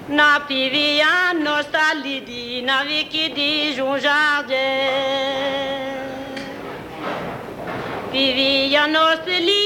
Na pivia nostalgie, na viki di jardin. Pivia nostalgie.